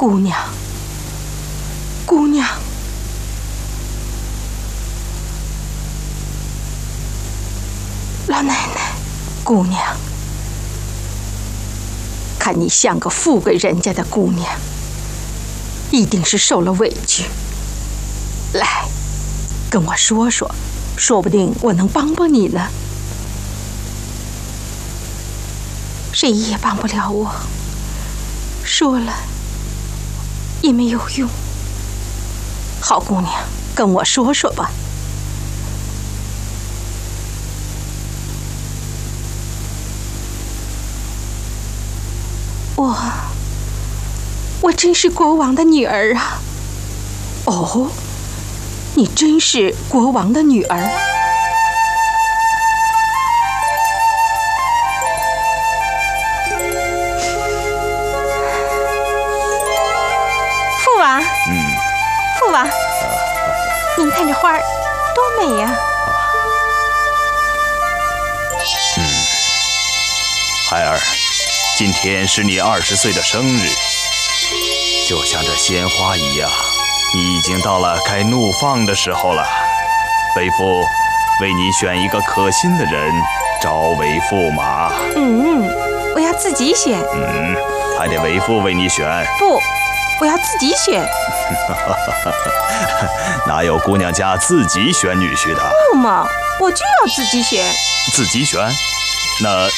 姑娘，姑娘，老奶奶，姑娘，看你像个富贵人家的姑娘，一定是受了委屈。来，跟我说说，说不定我能帮帮你呢。谁也帮不了我，说了也没有用。好姑娘，跟我说说吧。我真是国王的女儿啊！哦，你真是国王的女儿？父王，父王，您看这花儿多美呀！ 孩儿，今天是你20岁的生日，就像这鲜花一样，你已经到了该怒放的时候了。为父为你选一个可心的人，招为驸马。 我要自己选。 还得为父为你选。 不，我要自己选。 哪有姑娘家自己选女婿的？ 不嘛，我就要自己选。 自己选？那